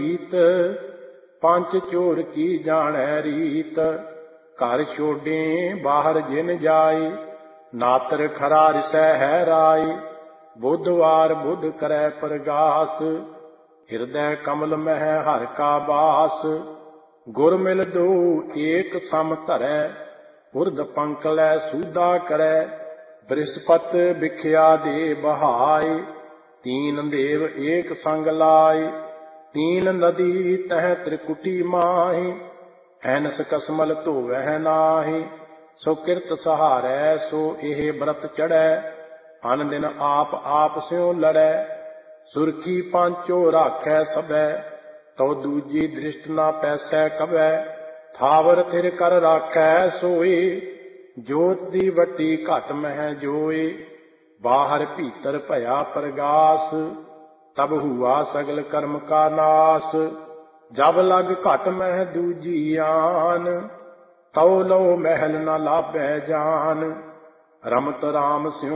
ਰੀਤ ਪੰਜ ਚੋਰ ਕੀ ਜਾਣੈ ਰੀਤ। ਘਰ ਛੋਡੇ ਬਾਹਰ ਜਿਨ ਜਾਏ, ਨਾਤਰ ਖਰਾ ਰਿਸੈ ਹੈ ਰਾਏ। ਬੁੱਧਵਾਰ ਬੁੱਧ ਕਰੈ ਪ੍ਰਗਾਸ, ਹਿਰਦੈ ਕਮਲ ਮਹਿ ਹਰਿ ਕਾ ਬਾਸ। ਗੁਰ ਮਿਲ ਦੋ ਏਕ ਸਮ ਧਰੈ, ਉਰਧ ਪੰਖ ਲੈ ਸੂਧਾ ਕਰੈ। ਬ੍ਰਿਹਸਪਤ ਬਿਖਿਆ ਦੇ ਬਹਾਏ, ਤੀਨ ਦੇਵ ਏਕ ਸੰਗ ਲਾਏ। ਤੀਨ ਨਦੀ ਤਹਿ ਤ੍ਰਿਕੁਟੀ ਮਾਹੀ, ਐਨਸ ਕਸਮਲ ਧੋਵਹਿ ਨਾਹੀ। ਸੋ ਕਿਰਤ ਸਹਾਰੈ ਸੋ ਇਹ ਬ੍ਰਤ ਚੜ੍ਹੈ, ਅਨ ਦਿਨ ਆਪ ਆਪ ਸਿਉ ਲੜੈ। ਸੁਰਖੀ ਪਾਂਚੋ ਰਾਖੈ ਸਭੈ, ਤਉ ਦੂਜੀ ਦ੍ਰਿਸ਼ਟ ਨਾ ਪੈਸੈ ਕਭੈ। ਥਾਵਰ ਥਿਰ ਕਰ ਰਾਖੈ ਸੋਏ, ਜੋਤ ਦੀ ਵੱਟੀ ਘਟ ਮਹਿ ਜੋਏ। ਬਾਹਰ ਭੀਤਰ ਭਇਆ ਪ੍ਰਗਾਸ, ਤਬ ਹੁਆ ਸਗਲ ਕਰਮ ਕਾ ਨਾਸ। ਜਬ ਲਗ ਘਟ ਮਹਿ ਦੂਜੀ ਆਨ, ਤਉ ਲਉ ਮਹਿਲ ਨ ਲਾਭੈ ਜਾਨ। ਰਮਤ ਰਾਮ ਸਿਉ